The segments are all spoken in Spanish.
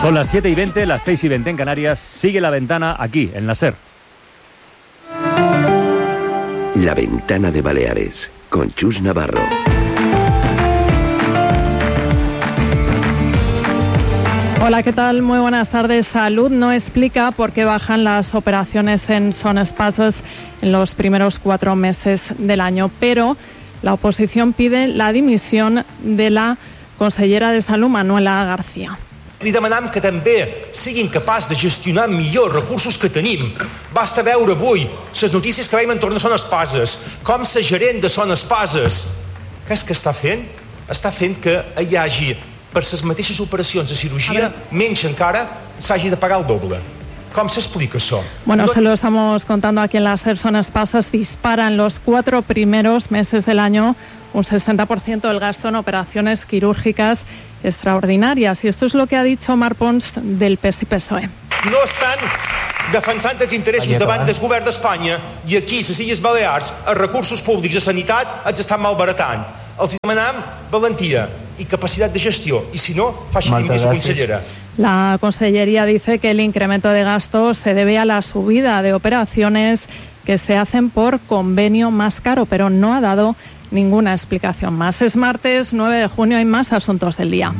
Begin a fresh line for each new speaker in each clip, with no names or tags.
Son las 7:20, las 6:20 en Canarias. Sigue La Ventana aquí, en la SER.
La Ventana de Baleares, con Chus Navarro.
Hola, ¿qué tal? Muy buenas tardes. Salud no explica por qué bajan las operaciones en Son Espases en los primeros 4 meses del año, pero la oposición pide la dimisión de la consellera de Salut, Manuela García.
Li demanem que també siguin capaços de gestionar millor recursos que tenim. Basta veure avui les notícies que veiem entorn de Son Espases, com la gerent de Son Espases. Què és que està fent? Està fent que hi hagi, per les mateixes operacions de cirurgia, menys encara s'hagi de pagar el doble. ¿Cómo se explica eso?
Bueno, se lo estamos contando aquí en la SER. Son Espases dispara en los 4 primeros meses del año un 60% del gasto en operaciones quirúrgicas extraordinarias. Y esto es lo que ha dicho Marc Pons del PES i PSOE.
No estan defensant els interessos davant del govern d'Espanya i aquí, a les Illes Balears, els recursos públics de sanitat els estan malbaratant. Els demanem valentia y capacidad de gestió y si no, faci dimissió, consellera.
La Consellería dice que el incremento de gastos se debe a la subida de operaciones que se hacen por convenio más caro, pero no ha dado ninguna explicación más. Es martes 9 de junio, hay más asuntos del día.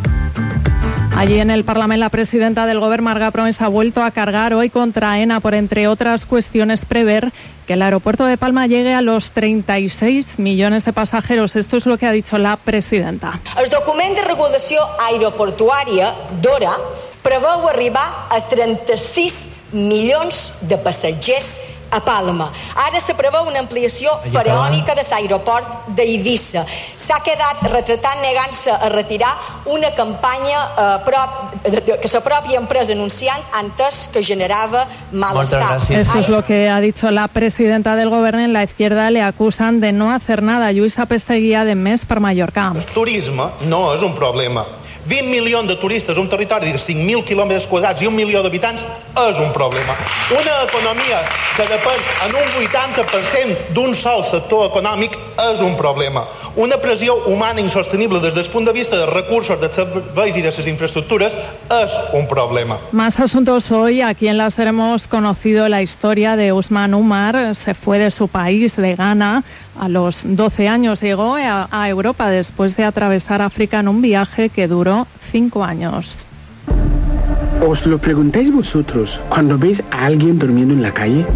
Allí en el Parlamento, la presidenta del Govern, Marga Proens, ha vuelto a cargar hoy contra AENA por, entre otras cuestiones, prever que el aeropuerto de Palma llegue a los 36 millones de pasajeros. Esto es lo que ha dicho la presidenta.
El document de regulació aeroportuària d'hora preveu arribar a 36 milions de passatgers a Palma. Ara se preveu una ampliació faraònica de l'aeroport d'Eivissa. S'ha quedat retratant negant-se a retirar una campanya que la pròpia empresa anunciant antes que generava malestar.
Eso es lo que ha dicho la presidenta del Gobierno. En la izquierda le acusan de no hacer nada. Lluïsa Pesteguía, de Més per Mallorca.
El turisme no és un problema. 20 milions de turistes, un territori de 5.000 quilòmetres quadrats i 1 milió d'habitants és un problema. Una economia que depèn en un 80% d'un sol sector econòmic és un problema. Una pressió humana insostenible des del punt de vista dels recursos, dels serveis i de les infraestructures és un problema.
Más asuntos hoy. Aquí en la SER hemos conocido la historia de Usman Umar. Se fue de su país, de Ghana, a los 12 años. Llegó a Europa después de atravesar África en un viaje que duró 5 años.
¿Os lo preguntáis vosotros cuando veis a alguien durmiendo en la calle?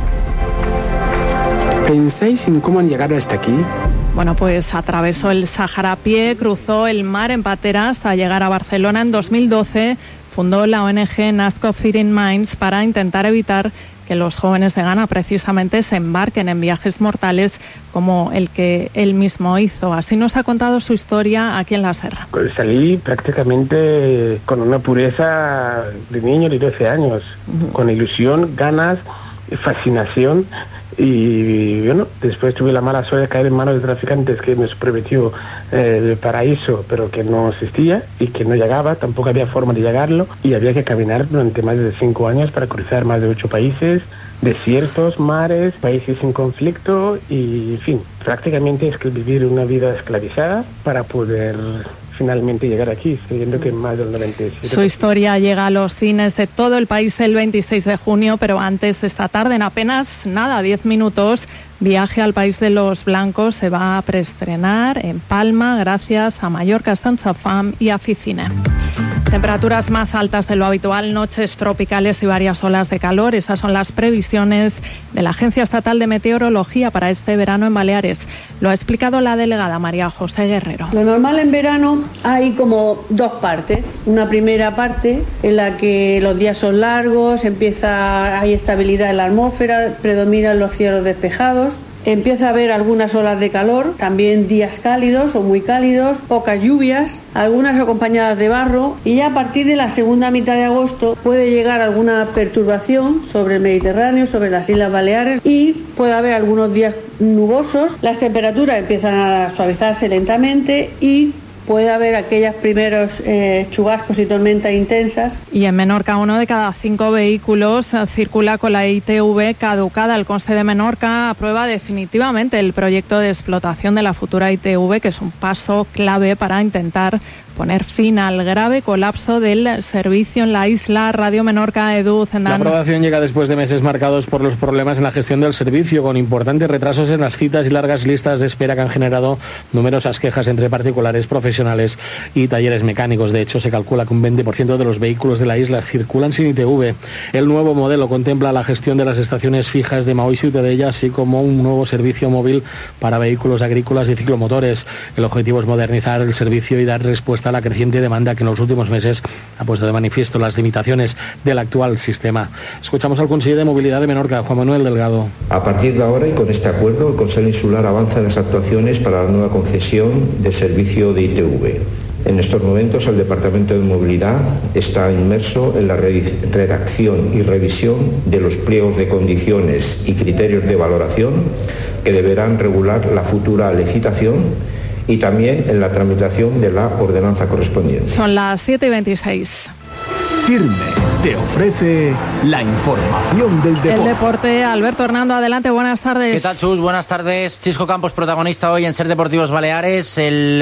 ¿Pensáis en cómo han llegado hasta aquí?
Bueno, pues atravesó el Sáhara a pie, cruzó el mar en patera hasta llegar a Barcelona. En 2012 fundó la ONG Nasco Feeding Minds para intentar evitar que los jóvenes de Ghana precisamente se embarquen en viajes mortales como el que él mismo hizo. Así nos ha contado su historia aquí en la SER.
Salí prácticamente con una pureza de niño de 12 años, con ilusión, ganas, fascinación. Y bueno, después tuve la mala suerte de caer en manos de traficantes que nos prometió el paraíso, pero que no existía y que no llegaba, tampoco había forma de llegarlo, y había que caminar durante más de 5 años para cruzar más de 8 países, desiertos, mares, países en conflicto y, en fin, prácticamente es que vivir una vida esclavizada para poder finalmente llegar aquí, sabiendo que más del 97%.
Su historia llega a los cines de todo el país el 26 de junio, pero antes, esta tarde, en apenas 10 minutos, Viaje al País de los Blancos se va a preestrenar en Palma gracias a Mallorca Sense Fam y a Ficine. Temperaturas más altas de lo habitual, noches tropicales y varias olas de calor. Esas son las previsiones de la Agencia Estatal de Meteorología para este verano en Baleares. Lo ha explicado la delegada María José Guerrero.
Lo normal en verano hay como 2 partes. Una primera parte en la que los días son largos, hay estabilidad en la atmósfera, predominan los cielos despejados. Empieza a haber algunas olas de calor, también días cálidos o muy cálidos, pocas lluvias, algunas acompañadas de barro, y ya a partir de la segunda mitad de agosto puede llegar alguna perturbación sobre el Mediterráneo, sobre las Islas Baleares, y puede haber algunos días nubosos. Las temperaturas empiezan a suavizarse lentamente y puede haber aquellos primeros chubascos y tormentas intensas.
Y en Menorca, 1 de cada 5 vehículos circula con la ITV caducada. El Conse de Menorca aprueba definitivamente el proyecto de explotación de la futura ITV, que es un paso clave para intentar poner fin al grave colapso del servicio en la isla. Radio Menorca, Edu Zendán.
La aprobación llega después de meses marcados por los problemas en la gestión del servicio, con importantes retrasos en las citas y largas listas de espera que han generado numerosas quejas entre particulares, profesionales y talleres mecánicos. De hecho, se calcula que un 20% de los vehículos de la isla circulan sin ITV. El nuevo modelo contempla la gestión de las estaciones fijas de Maó y Ciutadella, así como un nuevo servicio móvil para vehículos agrícolas y ciclomotores. El objetivo es modernizar el servicio y dar respuesta a la creciente demanda que en los últimos meses ha puesto de manifiesto las limitaciones del actual sistema. Escuchamos al conseller de Movilidad de Menorca, Juan Manuel Delgado.
A partir de ahora y con este acuerdo, el Consejo Insular avanza en las actuaciones para la nueva concesión del servicio de ITV. En estos momentos el Departamento de Movilidad está inmerso en la redacción y revisión de los pliegos de condiciones y criterios de valoración que deberán regular la futura licitación y también en la tramitación de la ordenanza correspondiente.
Son las 7:26.
Firme te ofrece la información del deporte.
El deporte, Alberto Hernando, adelante, buenas tardes.
¿Qué tal, Chus? Buenas tardes. Chisco Campos, protagonista hoy en Ser Deportivos Baleares. El